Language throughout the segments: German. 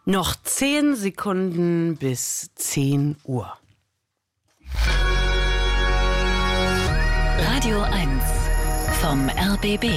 Noch 10 Sekunden bis 10 Uhr. Radio 1 vom RBB.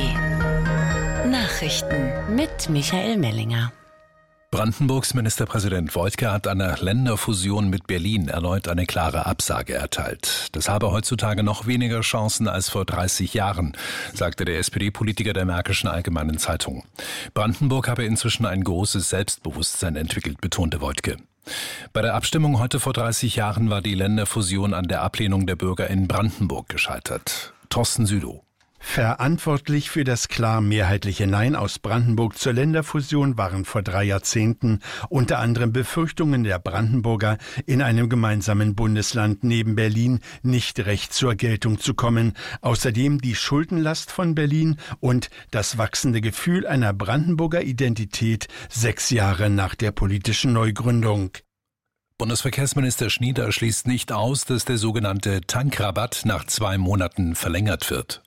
Nachrichten Mit Michael Mellinger. Brandenburgs Ministerpräsident Woidke hat einer Länderfusion mit Berlin erneut eine klare Absage erteilt. Das habe heutzutage noch weniger Chancen als vor 30 Jahren, sagte der SPD-Politiker der Märkischen Allgemeinen Zeitung. Brandenburg habe inzwischen ein großes Selbstbewusstsein entwickelt, betonte Woidke. Bei der Abstimmung heute vor 30 Jahren war die Länderfusion an der Ablehnung der Bürger in Brandenburg gescheitert. Thorsten Südow. Verantwortlich für das klar mehrheitliche Nein aus Brandenburg zur Länderfusion waren vor 3 Jahrzehnten unter anderem Befürchtungen der Brandenburger, in einem gemeinsamen Bundesland neben Berlin nicht recht zur Geltung zu kommen. Außerdem die Schuldenlast von Berlin und das wachsende Gefühl einer Brandenburger Identität 6 Jahre nach der politischen Neugründung. Bundesverkehrsminister Schnieder schließt nicht aus, dass der sogenannte Tankrabatt nach 2 Monaten verlängert wird.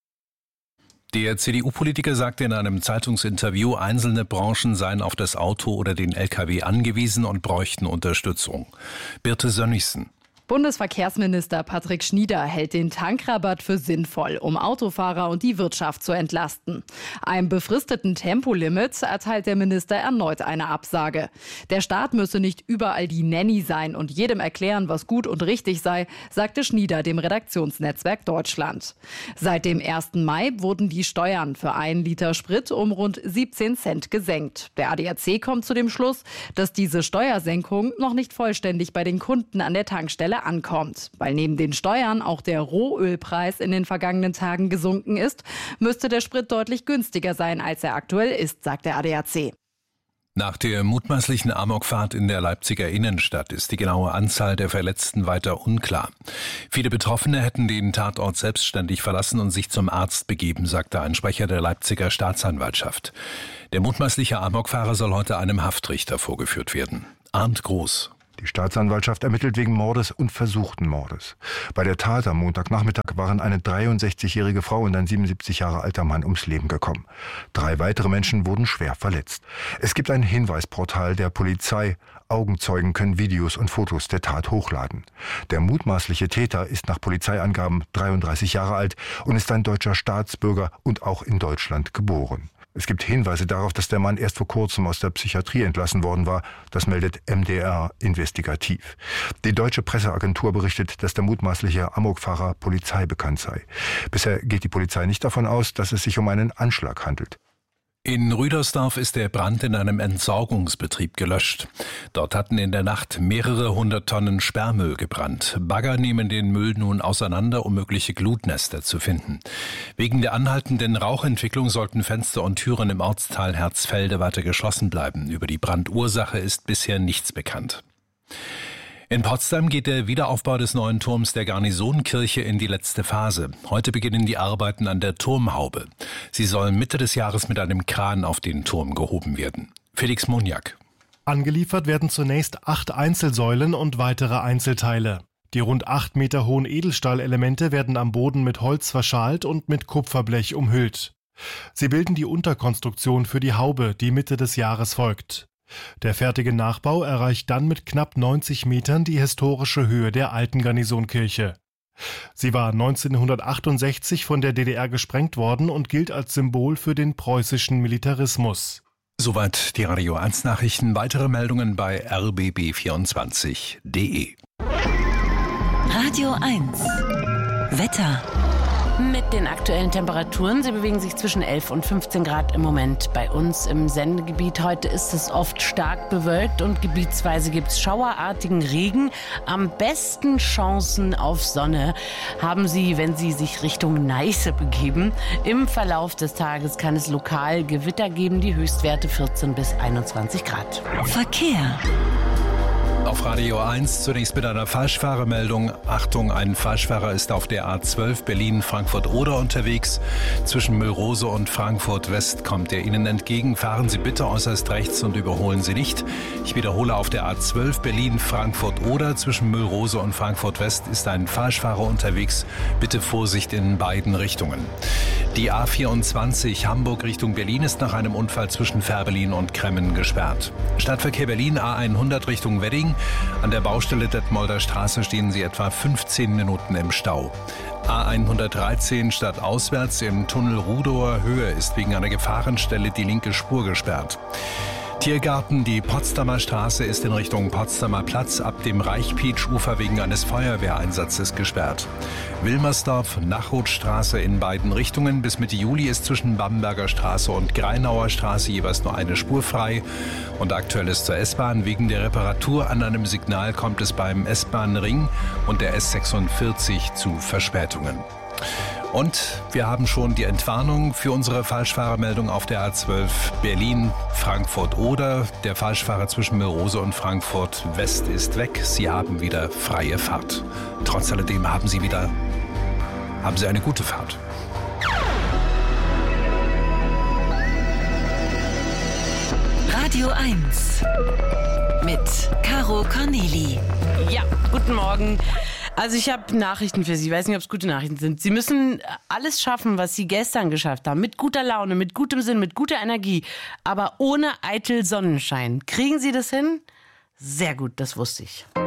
Der CDU-Politiker sagte in einem Zeitungsinterview, einzelne Branchen seien auf das Auto oder den LKW angewiesen und bräuchten Unterstützung. Birte Sönnigsen. Bundesverkehrsminister Patrick Schnieder hält den Tankrabatt für sinnvoll, um Autofahrer und die Wirtschaft zu entlasten. Einem befristeten Tempolimit erteilt der Minister erneut eine Absage. Der Staat müsse nicht überall die Nanny sein und jedem erklären, was gut und richtig sei, sagte Schnieder dem Redaktionsnetzwerk Deutschland. Seit dem 1. Mai wurden die Steuern für 1 Liter Sprit um rund 17 Cent gesenkt. Der ADAC kommt zu dem Schluss, dass diese Steuersenkung noch nicht vollständig bei den Kunden an der Tankstelle ankommt. Weil neben den Steuern auch der Rohölpreis in den vergangenen Tagen gesunken ist, müsste der Sprit deutlich günstiger sein, als er aktuell ist, sagt der ADAC. Nach der mutmaßlichen Amokfahrt in der Leipziger Innenstadt ist die genaue Anzahl der Verletzten weiter unklar. Viele Betroffene hätten den Tatort selbstständig verlassen und sich zum Arzt begeben, sagte ein Sprecher der Leipziger Staatsanwaltschaft. Der mutmaßliche Amokfahrer soll heute einem Haftrichter vorgeführt werden. Arndt Groß. Die Staatsanwaltschaft ermittelt wegen Mordes und versuchten Mordes. Bei der Tat am Montagnachmittag waren eine 63-jährige Frau und ein 77 Jahre alter Mann ums Leben gekommen. 3 weitere Menschen wurden schwer verletzt. Es gibt ein Hinweisportal der Polizei. Augenzeugen können Videos und Fotos der Tat hochladen. Der mutmaßliche Täter ist nach Polizeiangaben 33 Jahre alt und ist ein deutscher Staatsbürger und auch in Deutschland geboren. Es gibt Hinweise darauf, dass der Mann erst vor kurzem aus der Psychiatrie entlassen worden war. Das meldet MDR investigativ. Die deutsche Presseagentur berichtet, dass der mutmaßliche Amokfahrer polizeibekannt sei. Bisher geht die Polizei nicht davon aus, dass es sich um einen Anschlag handelt. In Rüdersdorf ist der Brand in einem Entsorgungsbetrieb gelöscht. Dort hatten in der Nacht mehrere 100 Tonnen Sperrmüll gebrannt. Bagger nehmen den Müll nun auseinander, um mögliche Glutnester zu finden. Wegen der anhaltenden Rauchentwicklung sollten Fenster und Türen im Ortsteil Herzfelde weiter geschlossen bleiben. Über die Brandursache ist bisher nichts bekannt. In Potsdam geht der Wiederaufbau des neuen Turms der Garnisonkirche in die letzte Phase. Heute beginnen die Arbeiten an der Turmhaube. Sie sollen Mitte des Jahres mit einem Kran auf den Turm gehoben werden. Felix Moniak. Angeliefert werden zunächst 8 Einzelsäulen und weitere Einzelteile. Die rund 8 Meter hohen Edelstahlelemente werden am Boden mit Holz verschalt und mit Kupferblech umhüllt. Sie bilden die Unterkonstruktion für die Haube, die Mitte des Jahres folgt. Der fertige Nachbau erreicht dann mit knapp 90 Metern die historische Höhe der alten Garnisonkirche. Sie war 1968 von der DDR gesprengt worden und gilt als Symbol für den preußischen Militarismus. Soweit die Radio 1 Nachrichten. Weitere Meldungen bei rbb24.de. Radio 1 Wetter. Mit den aktuellen Temperaturen. Sie bewegen sich zwischen 11 und 15 Grad im Moment bei uns im Sendegebiet. Heute ist es oft stark bewölkt und gebietsweise gibt es schauerartigen Regen. Am besten Chancen auf Sonne haben Sie, wenn Sie sich Richtung Neiße begeben. Im Verlauf des Tages kann es lokal Gewitter geben, die Höchstwerte 14 bis 21 Grad. Verkehr. Auf Radio 1 zunächst mit einer Falschfahrermeldung. Achtung, ein Falschfahrer ist auf der A12 Berlin-Frankfurt-Oder unterwegs. Zwischen Müllrose und Frankfurt West kommt er Ihnen entgegen. Fahren Sie bitte äußerst rechts und überholen Sie nicht. Ich wiederhole, auf der A12 Berlin-Frankfurt-Oder zwischen Müllrose und Frankfurt West ist ein Falschfahrer unterwegs. Bitte Vorsicht in beiden Richtungen. Die A24 Hamburg Richtung Berlin ist nach einem Unfall zwischen Fährberlin und Kremmen gesperrt. Stadtverkehr Berlin A100 Richtung Wedding. An der Baustelle Detmolder Straße stehen Sie etwa 15 Minuten im Stau. A113 stadtauswärts im Tunnel Rudower Höhe ist wegen einer Gefahrenstelle die linke Spur gesperrt. Tiergarten, die Potsdamer Straße ist in Richtung Potsdamer Platz ab dem Reichpietsch-Ufer wegen eines Feuerwehreinsatzes gesperrt. Wilmersdorf, Nachrutstraße in beiden Richtungen. Bis Mitte Juli ist zwischen Bamberger Straße und Greinauer Straße jeweils nur eine Spur frei. Und aktuell ist zur S-Bahn. Wegen der Reparatur an einem Signal kommt es beim S-Bahn-Ring und der S46 zu Verspätungen. Und wir haben schon die Entwarnung für unsere Falschfahrermeldung auf der A12 Berlin-Frankfurt-Oder. Der Falschfahrer zwischen Müllrose und Frankfurt West ist weg. Sie haben wieder freie Fahrt. Trotz alledem haben Sie eine gute Fahrt. Radio 1 mit Caro Corneli. Ja, guten Morgen. Also ich habe Nachrichten für Sie. Ich weiß nicht, ob es gute Nachrichten sind. Sie müssen alles schaffen, was Sie gestern geschafft haben. Mit guter Laune, mit gutem Sinn, mit guter Energie. Aber ohne eitel Sonnenschein. Kriegen Sie das hin? Sehr gut, das wusste ich.